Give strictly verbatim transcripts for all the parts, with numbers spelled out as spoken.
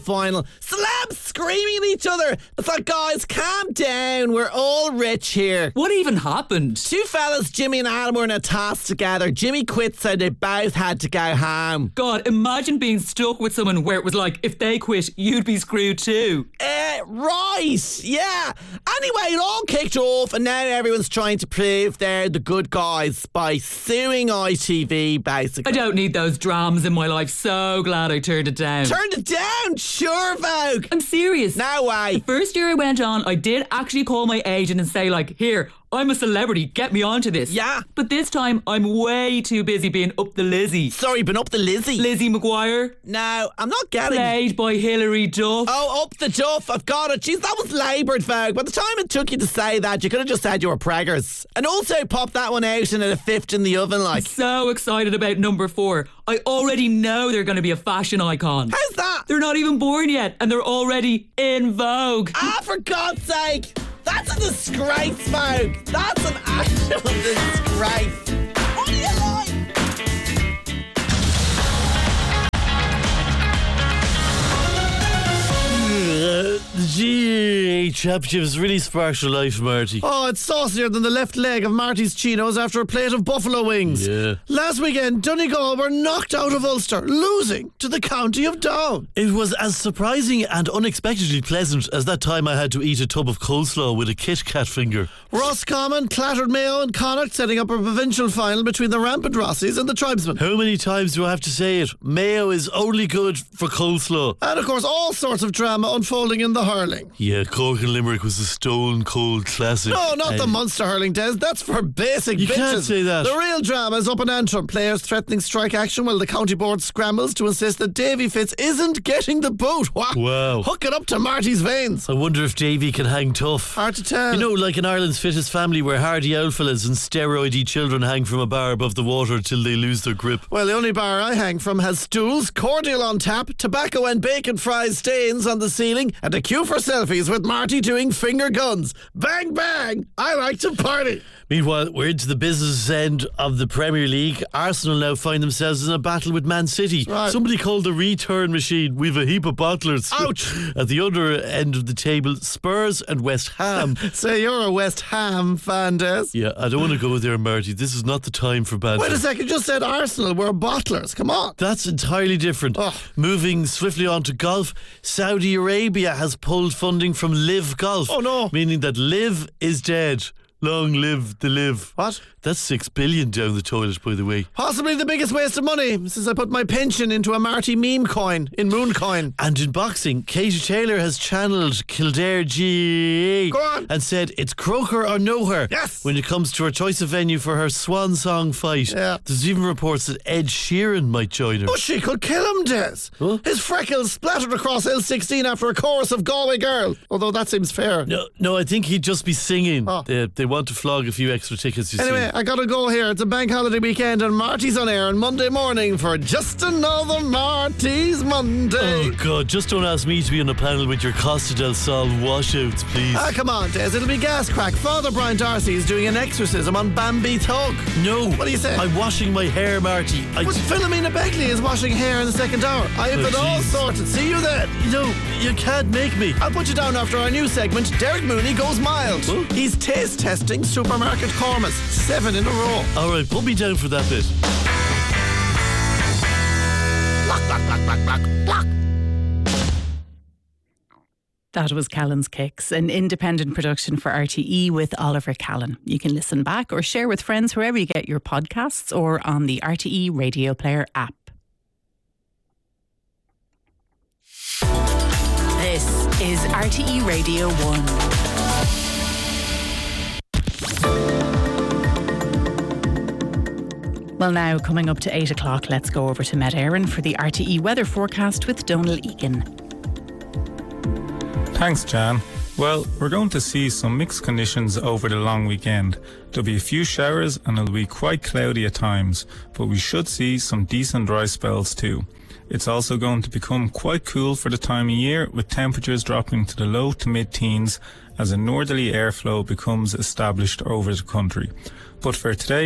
final. Celebs screaming at each other. It's like, guys, calm down. We're all rich here. What even happened? Two fellas, Jimmy and Adam, were in a task together. Jimmy quit, so they both had to go home. God, imagine being stuck with someone where it was like, if they quit, you'd be screwed too. Uh, right, yeah. Anyway, it all kicked off, and now everyone's trying to prove they're the good guys by suing I T V, basically. I don't need those dramas in my life. So glad I turned it down. Turned it down? Sure, Vogue. I'm serious. No way. The first year I went on, I did actually call my agent and say, like, here, I'm a celebrity, get me onto this. Yeah. But this time, I'm way too busy being up the Lizzie. Sorry, been up the Lizzie? Lizzie McGuire. No, I'm not getting Played by Hilary Duff. Oh, up the Duff, I've got it. Jeez, that was laboured, Vogue. By the time it took you to say that, you could have just said you were preggers. And also pop that one out and at a fifth in the oven, like. So excited about number four. I already know they're going to be a fashion icon. How's that? They're not even born yet, and they're already in Vogue. Ah, for God's sake. That's a disgrace, Vogue. That's an actual disgrace. What do you like? The G A A Championship has really sparked your life, Marty. Oh, it's saucier than the left leg of Marty's chinos after a plate of buffalo wings. Yeah. Last weekend, Donegal were knocked out of Ulster, losing to the county of Down. It was as surprising and unexpectedly pleasant as that time I had to eat a tub of coleslaw with a Kit Kat finger. Roscommon clattered Mayo and Connacht, setting up a provincial final between the rampant Rossies and the Tribesmen. How many times do I have to say it? Mayo is only good for coleslaw. And of course, all sorts of drama unfolding in the hurling. Yeah, Cork and Limerick was a stone cold classic. No, not and the Munster hurling, Des. That's for basic You bitches. can't say that. The real drama is up in Antrim. Players threatening strike action while the county board scrambles to insist that Davy Fitz isn't getting the boot. Wow. Wow. Hook it up to Marty's veins. I wonder if Davy can hang tough. Hard to tell. You know, like in Ireland's Fittest Family, where hardy old-fellas and steroidy children hang from a bar above the water till they lose their grip. Well, the only bar I hang from has stools, cordial on tap, tobacco and bacon fries stains on the ceiling, and a queue for selfies with Marty doing finger guns. Bang, bang! I like to party. Meanwhile, we're into the business end of the Premier League. Arsenal now find themselves in a battle with Man City. Right. Somebody called the return machine. We've a heap of bottlers. Ouch. At the other end of the table, Spurs and West Ham. Say you're a West Ham fan, Des. Yeah, I don't want to go there, Marty. This is not the time for banter. Wait a second, you just said Arsenal were bottlers. Come on. That's entirely different. Oh. Moving swiftly on to golf, Saudi Arabia has pulled funding from Live Golf. Oh, no. Meaning that Live is dead. Long live the Live. What? That's six billion down the toilet, by the way. Possibly the biggest waste of money since I put my pension into a Marty meme coin in Moon Coin. And in boxing, Katie Taylor has channeled Kildare G A A Go on. and said it's Croker or nowhere Yes. when it comes to her choice of venue for her swan song fight. Yeah. There's even reports that Ed Sheeran might join her. But she could kill him, Des. Huh? His freckles splattered across L sixteen after a chorus of Galway Girl. Although that seems fair. No, no, I think he'd just be singing. Oh. They, they want to flog a few extra tickets, you Anyway, see. I gotta go here. It's a bank holiday weekend and Marty's on air on Monday morning for just another Marty's Monday. Oh, God, just don't ask me to be on a panel with your Costa del Sol washouts, please. Ah, come on, Des. It'll be gas crack. Father Brian Darcy is doing an exorcism on Bambi Thug. No. What do you say? I'm washing my hair, Marty. I But Philomena Beckley is washing hair in the second hour. I have Oh, it all jeez. sorted. See you then. No, you can't make me. I'll put you down after our new segment. Derek Mooney goes mild. Huh? He's taste testing supermarket kormas. Seven in a row. All right, put me down for that bit. Block, block, block, block, block, block. That was Callan's Kicks, an independent production for R T E with Oliver Callan. You can listen back or share with friends wherever you get your podcasts or on the R T E Radio Player app. This is R T E Radio one. Well, now, coming up to eight o'clock, let's go over to Met Éireann for the R T E weather forecast with Donal Egan. Thanks, Jan. Well, we're going to see some mixed conditions over the long weekend. There'll be a few showers and it'll be quite cloudy at times, but we should see some decent dry spells too. It's also going to become quite cool for the time of year, with temperatures dropping to the low to mid-teens as a northerly airflow becomes established over the country. But for today,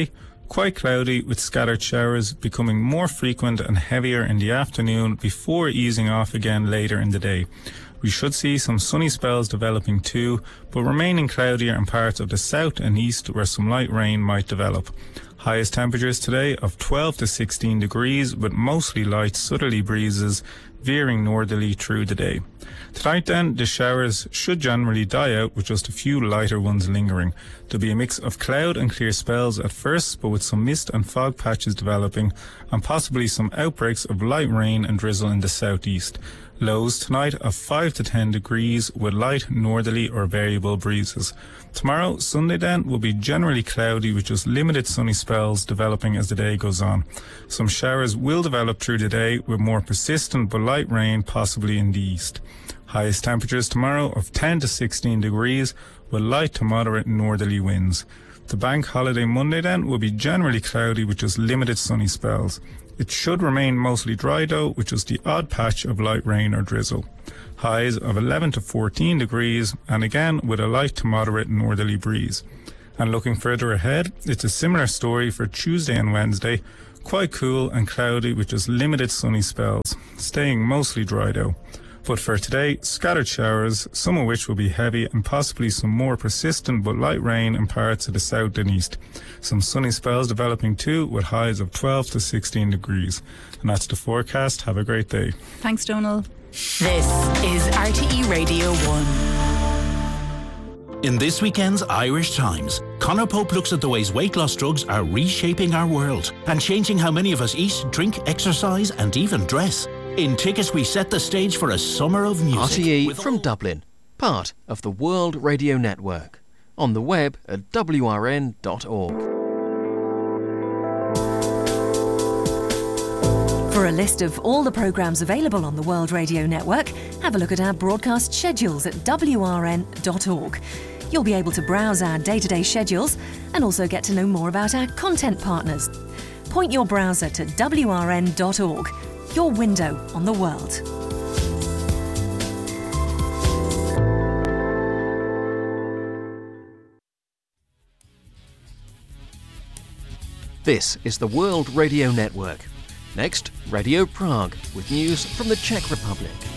Quite cloudy with scattered showers becoming more frequent and heavier in the afternoon before easing off again later in the day. We should see some sunny spells developing too, but remaining cloudier in parts of the south and east where some light rain might develop. Highest temperatures today of twelve to sixteen degrees with mostly light southerly breezes veering northerly through the day. Tonight then, the showers should generally die out with just a few lighter ones lingering. There'll be a mix of cloud and clear spells at first, but with some mist and fog patches developing and possibly some outbreaks of light rain and drizzle in the southeast. Lows tonight of five to ten degrees with light northerly or variable breezes. Tomorrow, Sunday then, will be generally cloudy with just limited sunny spells developing as the day goes on. Some showers will develop through the day with more persistent but light rain possibly in the east. Highest temperatures tomorrow of ten to sixteen degrees with light to moderate northerly winds. The bank holiday Monday then will be generally cloudy with just limited sunny spells. It should remain mostly dry though, with just the odd patch of light rain or drizzle. Highs of eleven to fourteen degrees, and again with a light to moderate northerly breeze. And looking further ahead, it's a similar story for Tuesday and Wednesday. Quite cool and cloudy with just limited sunny spells, staying mostly dry though. But for today, scattered showers, some of which will be heavy and possibly some more persistent but light rain in parts of the south and east. Some sunny spells developing too with highs of twelve to sixteen degrees. And that's the forecast. Have a great day. Thanks, Donal. This is R T E Radio one. In this weekend's Irish Times, Conor Pope looks at the ways weight loss drugs are reshaping our world and changing how many of us eat, drink, exercise and even dress. In Ticket, we set the stage for a summer of music. R T E from Dublin, part of the World Radio Network. On the web at w r n dot org. For a list of all the programmes available on the World Radio Network, have a look at our broadcast schedules at w r n dot org. You'll be able to browse our day-to-day schedules and also get to know more about our content partners. Point your browser to w r n dot org, your window on the world. This is the World Radio Network. Next, Radio Prague with news from the Czech Republic.